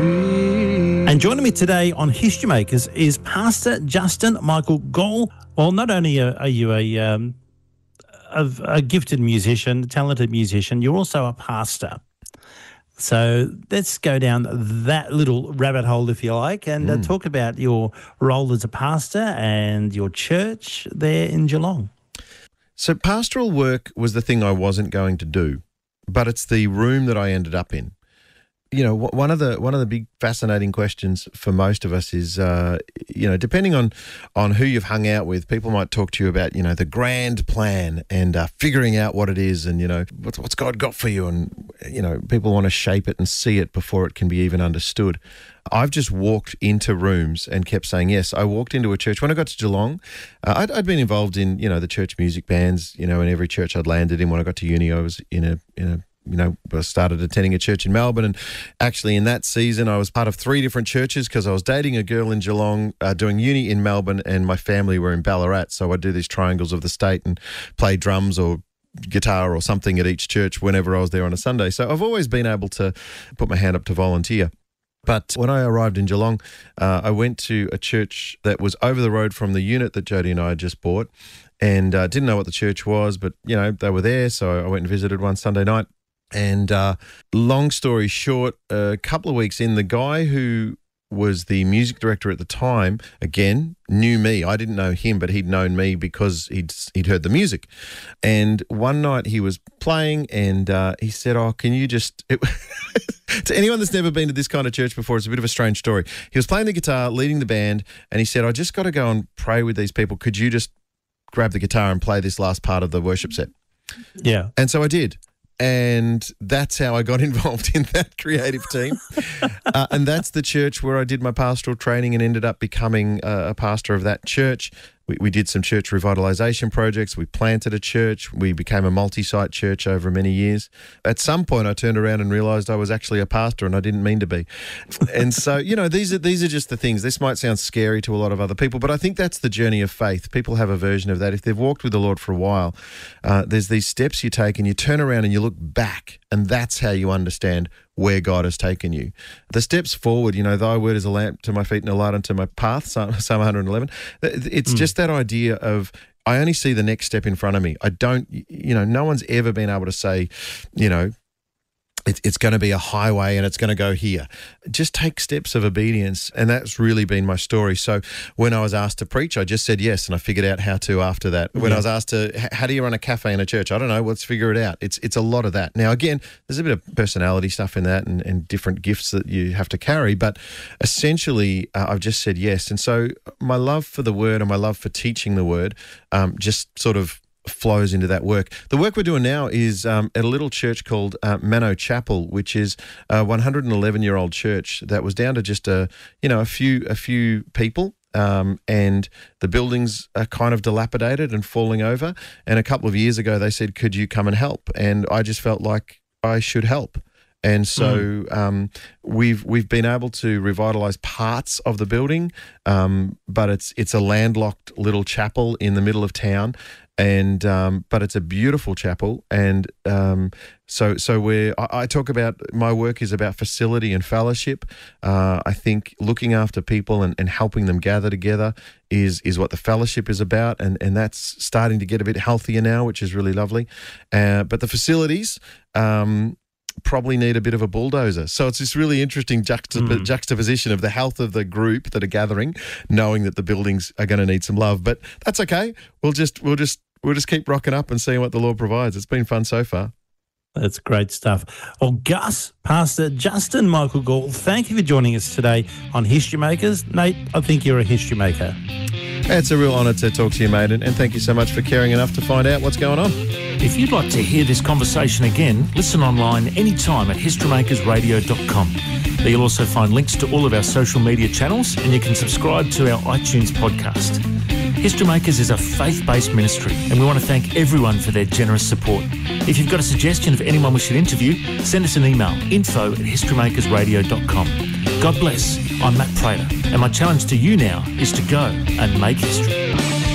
And joining me today on History Makers is Pastor Justin Michael Gall. Well, not only are you a gifted musician, talented musician, you're also a pastor. So let's go down that little rabbit hole, if you like, and talk about your role as a pastor and your church there in Geelong. So pastoral work was the thing I wasn't going to do, but it's the room that I ended up in. You know, one of the big fascinating questions for most of us is, depending on who you've hung out with, people might talk to you about, the grand plan and figuring out what it is and, what's God got for you, and, people want to shape it and see it before it can be even understood. I've just walked into rooms and kept saying yes. I walked into a church. When I got to Geelong, I'd been involved in, the church music bands, in every church I'd landed in. When I got to uni, I was I started attending a church in Melbourne, and actually in that season I was part of 3 different churches because I was dating a girl in Geelong, doing uni in Melbourne, and my family were in Ballarat. So I'd do these triangles of the state and play drums or guitar or something at each church whenever I was there on a Sunday. So I've always been able to put my hand up to volunteer. But when I arrived in Geelong, I went to a church that was over the road from the unit that Jody and I had just bought, and didn't know what the church was, but, they were there. So I went and visited one Sunday night. And long story short, a couple of weeks in, the guy who was the music director at the time, again, knew me. I didn't know him, but he'd known me because he'd heard the music. And one night he was playing and he said, can you just... To anyone that's never been to this kind of church before, it's a bit of a strange story. He was playing the guitar, leading the band, and he said, I just got to go and pray with these people. Could you just grab the guitar and play this last part of the worship set? Yeah. And so I did. And that's how I got involved in that creative team. And that's the church where I did my pastoral training and ended up becoming a pastor of that church. We did some church revitalisation projects. We planted a church. We became a multi-site church over many years. At some point, I turned around and realised I was actually a pastor and I didn't mean to be. And so, these are just the things. This might sound scary to a lot of other people, but I think that's the journey of faith. People have a version of that. If they've walked with the Lord for a while, there's these steps you take and you turn around and you look back, and that's how you understand where God has taken you. The steps forward, thy word is a lamp to my feet and a light unto my path, Psalm 111. It's just that idea of, I only see the next step in front of me. I don't, no one's ever been able to say, it's going to be a highway and it's going to go here. Just take steps of obedience, and that's really been my story. So when I was asked to preach, I just said yes, and I figured out how to after that. When I was asked how do you run a cafe in a church? I don't know, let's figure it out. It's a lot of that. Now, again, there's a bit of personality stuff in that and different gifts that you have to carry, but essentially I've just said yes. And so my love for the word and my love for teaching the word just sort of flows into that work. The work we're doing now is at a little church called Mano Chapel, which is a 111-year-old church that was down to just a few people. And the buildings are kind of dilapidated and falling over. And a couple of years ago, they said, could you come and help? And I just felt like I should help. And so we've been able to revitalise parts of the building, but it's a landlocked little chapel in the middle of town, and but it's a beautiful chapel. And so I talk about, my work is about facility and fellowship. I think looking after people and helping them gather together is what the fellowship is about, and that's starting to get a bit healthier now, which is really lovely. But the facilities probably need a bit of a bulldozer. So it's this really interesting juxtaposition of the health of the group that are gathering, knowing that the buildings are going to need some love. But that's okay. We'll just keep rocking up and seeing what the Lord provides. It's been fun so far. That's great stuff. Well, Gus, Pastor Justin Michael Gall, thank you for joining us today on History Makers. Nate, I think you're a history maker. It's a real honour to talk to you, mate, and thank you so much for caring enough to find out what's going on. If you'd like to hear this conversation again, listen online anytime at historymakersradio.com. There you'll also find links to all of our social media channels, and you can subscribe to our iTunes podcast. History Makers is a faith-based ministry, and we want to thank everyone for their generous support. If you've got a suggestion of anyone we should interview, send us an email, info@historymakersradio.com. God bless. I'm Matt Prater, and my challenge to you now is to go and make history.